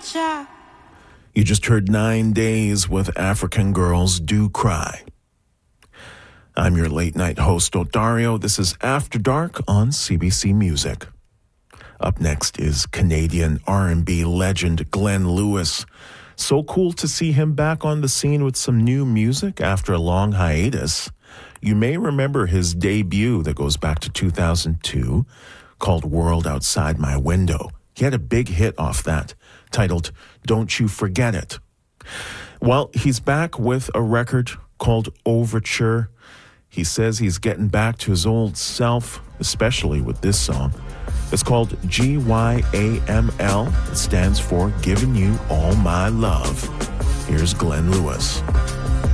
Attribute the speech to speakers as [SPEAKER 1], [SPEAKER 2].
[SPEAKER 1] cha-cha.
[SPEAKER 2] You just heard 9 Days with African Girls Do Cry. I'm your late-night host, Odario. This is After Dark on CBC Music. Up next is Canadian R&B legend Glenn Lewis. So cool to see him back on the scene with some new music after a long hiatus. You may remember his debut that goes back to 2002 called World Outside My Window. He had a big hit off that, titled Don't You Forget It. Well, he's back with a record called Overture. He says he's getting back to his old self, especially with this song. It's called GYAML. It stands for Giving You All My Love. Here's Glenn Lewis.